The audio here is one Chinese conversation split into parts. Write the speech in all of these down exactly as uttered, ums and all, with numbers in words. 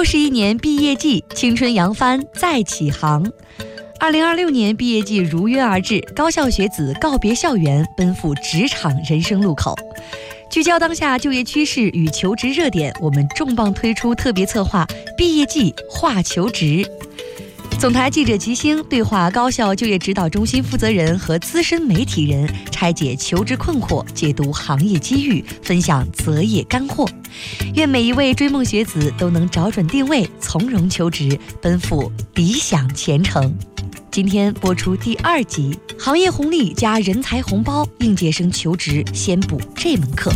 又是一年毕业季，青春扬帆再起航。二零二六年毕业季如约而至，高校学子告别校园，奔赴职场人生路口。聚焦当下就业趋势与求职热点，我们重磅推出特别策划“毕业季话求职”。总台记者吉星对话高校就业指导中心负责人和资深媒体人，拆解求职困惑，解读行业机遇，分享择业干货。愿每一位追梦学子都能找准定位，从容求职，奔赴理想前程。今天播出第二集，行业红利加人才红包，应届生求职先补这门课。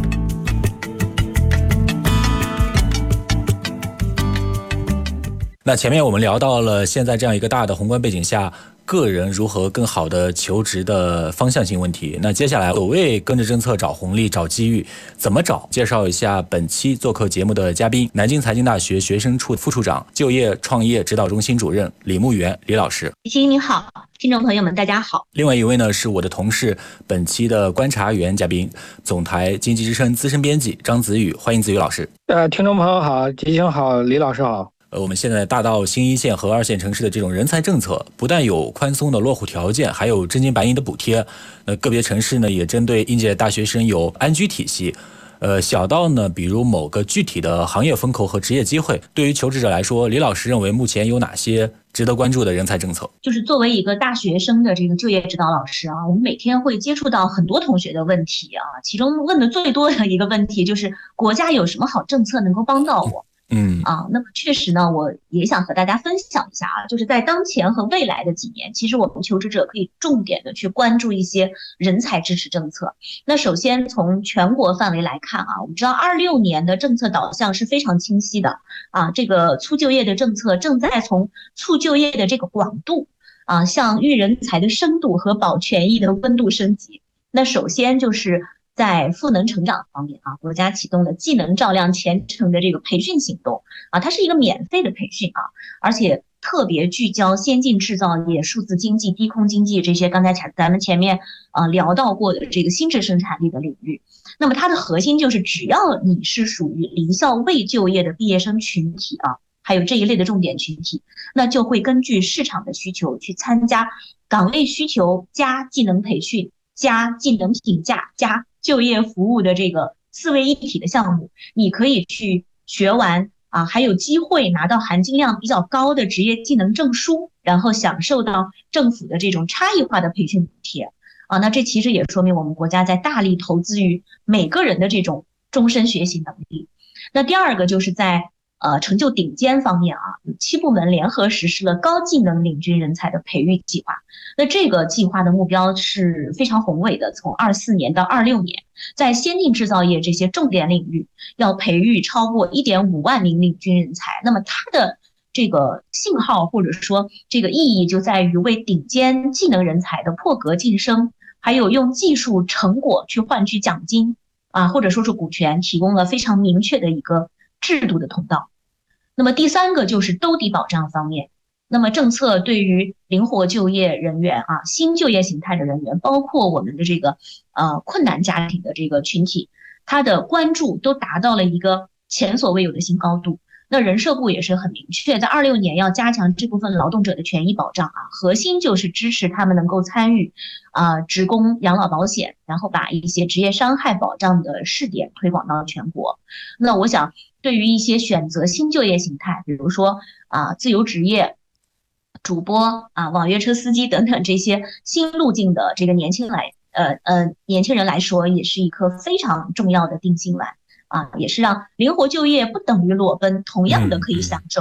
那前面我们聊到了现在这样一个大的宏观背景下，个人如何更好的求职的方向性问题。那接下来所谓跟着政策找红利找机遇怎么找，介绍一下本期做客节目的嘉宾，南京财经大学学生处副处长、就业创业指导中心主任李慕媛李老师。 李欣你好，听众朋友们大家好。 另外一位呢是我的同事，本期的观察员嘉宾，总台经济之声资深编辑张子宇，欢迎子宇老师。 呃，听众朋友好，吉星好，李老师好。 呃，我们现在大到新一线和二线城市的这种人才政策，不但有宽松的落户条件，还有真金白银的补贴。呃，个别城市呢也针对应届大学生有安居体系。呃，小到呢，比如某个具体的行业风口和职业机会。对于求职者来说，李老师认为目前有哪些值得关注的人才政策？ 就是作为一个大学生的这个就业指导老师啊，我们每天会接触到很多同学的问题啊，其中问的最多的一个问题就是国家有什么好政策能够帮到我？ 嗯啊，那么确实呢，我也想和大家分享一下啊，就是在当前和未来的几年，其实我们求职者可以重点的去关注一些人才支持政策。那首先从全国范围来看啊，我们知道二六年的政策导向是非常清晰的啊，这个促就业的政策正在从促就业的这个广度啊，向育人才的深度和保权益的温度升级。那首先就是在赋能成长方面啊，国家启动了技能照亮前程的这个培训行动啊，它是一个免费的培训啊，而且特别聚焦先进制造业、数字经济、低空经济这些刚才咱们前面啊聊到过的这个新质生产力的领域。那么它的核心就是，只要你是属于离校未就业的毕业生群体啊，还有这一类的重点群体，那就会根据市场的需求去参加岗位需求加技能培训加技能评价加就业服务的这个四位一体的项目，你可以去学完啊，还有机会拿到含金量比较高的职业技能证书，然后享受到政府的这种差异化的培训补贴啊。那这其实也说明我们国家在大力投资于每个人的这种终身学习能力。那第二个就是在呃，成就顶尖方面啊，有七部门联合实施了高技能领军人才的培育计划。那这个计划的目标是非常宏伟的，从二四年到二六年，在先进制造业这些重点领域，要培育超过 一点五万名领军人才。那么它的这个信号或者说这个意义就在于为顶尖技能人才的破格晋升，还有用技术成果去换取奖金啊，或者说是股权，提供了非常明确的一个制度的通道。那么第三个就是兜底保障方面，那么政策对于灵活就业人员啊、新就业形态的人员，包括我们的这个呃困难家庭的这个群体，它的关注都达到了一个前所未有的新高度。那人社部也是很明确，在二六年要加强这部分劳动者的权益保障啊，核心就是支持他们能够参与啊职工养老保险，然后把一些职业伤害保障的试点推广到全国。那我想对于一些选择新就业形态，比如说啊自由职业、主播啊、网约车司机等等这些新路径的这个年轻来呃呃年轻人来说，也是一颗非常重要的定心丸啊，也是让灵活就业不等于裸奔，同样的可以享受